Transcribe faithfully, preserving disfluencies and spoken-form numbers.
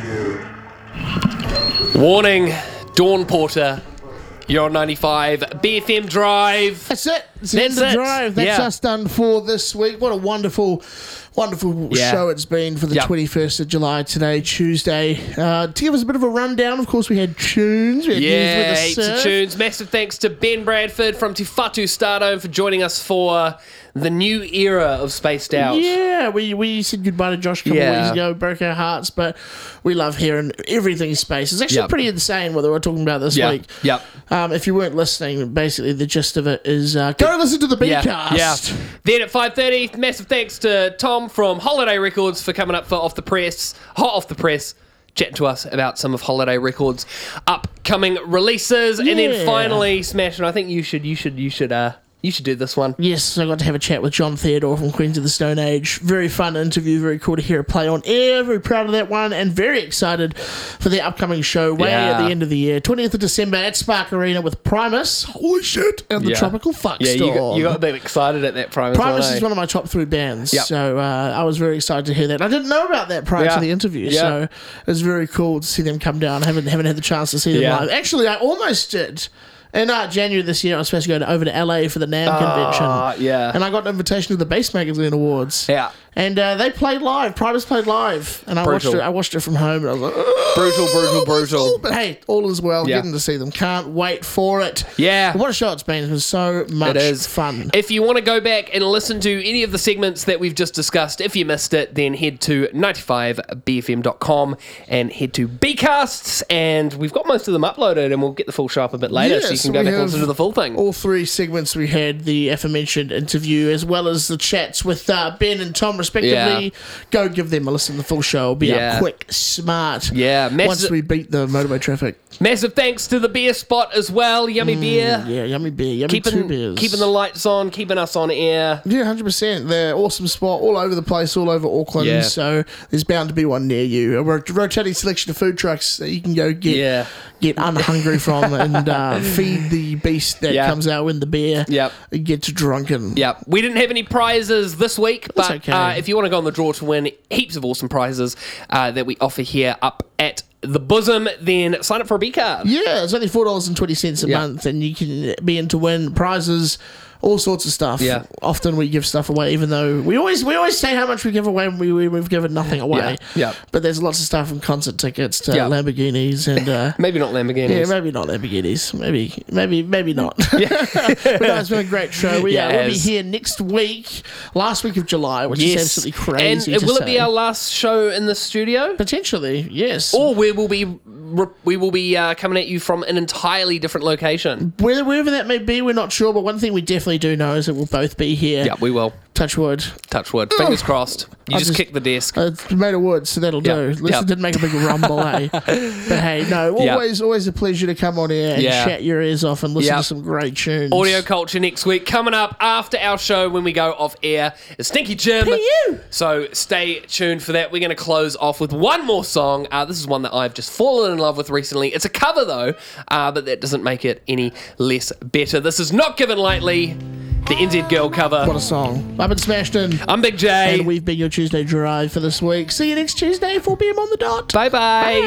Warning, Dawn Porter. You're on ninety-five B F M Drive. That's it. It's the That's end of it. Drive. That's Yeah. us done for this week. What a wonderful, wonderful Yeah. show it's been for the Yep. twenty-first of July today, Tuesday. Uh, to give us a bit of a rundown, of course, we had tunes. We had Yeah, news with heaps the of surf. tunes. Massive thanks to Ben Bradford from Te Whatu Stardome for joining us for the new era of Spaced Out. Yeah, we, we said goodbye to Josh a couple Yeah. of weeks ago, broke our hearts, but we love hearing everything Space. It's actually Yep. pretty insane what they were talking about this Yep. week. Yep. Um, if you weren't listening, basically the gist of it is uh, go listen to the Yeah, B-cast. yeah. Then at five thirty, massive thanks to Tom from Holiday Records for coming up for Off the Press, Hot Off the Press, chatting to us about some of Holiday Records' upcoming releases. And then Yeah. finally, Smash, and I think you should, you should, you should, uh, you should do this one. Yes, I got to have a chat with John Theodore from Queens of the Stone Age. Very fun interview, very cool to hear it play on air. Very proud of that one and very excited for the upcoming show way Yeah. at the end of the year. twentieth of December at Spark Arena with Primus. Holy shit! And the Yeah. Tropical Fuck Yeah, you got, Storm. you got a bit excited at that Primus, Primus one, eh? is one of my top three bands, Yep. so uh, I was very excited to hear that. I didn't know about that prior Yeah. to the interview, Yeah. so it was very cool to see them come down. I haven't haven't had the chance to see them Yeah. live. Actually, I almost did. In uh, January this year, I was supposed to go to, over to L A for the NAMM convention. Ah, yeah. And I got an invitation to the Bass Magazine Awards. Yeah. And uh, they played live. Primus played live. And I Brutal. watched it I watched it from home, and I was like, "Ugh, Brutal, brutal, brutal. but hey, all is well. Yeah. Getting to see them. Can't wait for it. Yeah. What a show it's been. It's been so much It is fun. If you want to go back and listen to any of the segments that we've just discussed, if you missed it, then head to ninety-five B F M dot com and head to Bcasts, and we've got most of them uploaded, and we'll get the full show up a bit later, so you Yes, can go we back and have listen to the full thing. All three segments we had, the aforementioned interview, as well as the chats with uh, Ben and Tom, respectively. Yeah. Go give them a listen. The full show will be Yeah. up quick, smart. Yeah, Once massive, we beat the motorway traffic. massive thanks to the beer spot as well, Yummy Beer. Yeah, yummy beer. Yummy two Keeping, beers. keeping the lights on, keeping us on air. Yeah, one hundred percent. They're awesome spot all over the place, all over Auckland. Yeah. So there's bound to be one near you. A ro- rotating selection of food trucks that you can go get Yeah. get unhungry from and uh, feed the beast that Yeah. comes out when the beer Yep. gets drunken. Yep. We didn't have any prizes this week, That's but okay. uh, if you want to go on the draw to win heaps of awesome prizes uh, that we offer here up at the Bosom, then sign up for a B card. Yeah, it's only four dollars and twenty cents a Yeah. month, and you can be in to win prizes, all sorts of stuff. Yeah. Often we give stuff away, even though we always we always say how much we give away, and we, we we've given nothing away. Yeah. Yeah. But there's lots of stuff from concert tickets to Yeah. Lamborghinis and uh, Maybe not Lamborghinis. yeah, maybe not Lamborghinis, maybe maybe maybe not. but no, it's been a great show. We Yeah, uh, it we'll be has. here next week, last week of July, which is absolutely crazy. And to will it say. be our last show in the studio? Potentially, yes. Or we will be we will be uh, coming at you from an entirely different location. Whether, wherever that may be, we're not sure, but one thing we definitely do know is that we'll both be here. Yeah, we will. Touch wood. Touch wood. Fingers crossed. You I just, just- kick the desk. Uh, it's made of wood, so that'll Yep. do. At least Yep. it didn't make a big rumble, eh? But hey, no, Yep. always always a pleasure to come on air and Yeah. chat your ears off and listen Yep. to some great tunes. Audio Culture next week. Coming up after our show when we go off air is Stinky Jim. Hey, you! So stay tuned for that. We're going to close off with one more song. Uh, this is one that I've just fallen in love with recently. It's a cover though, uh, but that doesn't make it any less better. This is Not Given Lightly, the N Z Girl cover. What a song. I've been smashed in. I'm Big J. And we've been your Tuesday Drive for this week. See you next Tuesday, four p.m. on the dot. Bye bye.